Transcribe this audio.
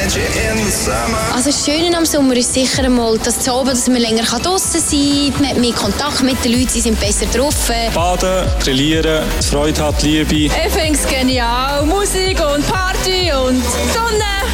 Also das Schöne am Sommer ist sicher einmal, dass man länger draussen sein kann, man hat mehr Kontakt mit den Leuten, sie sind besser drauf. Baden, grillieren, Freude hat, Liebe. Ich finde es genial. Musik und Party und Sonne.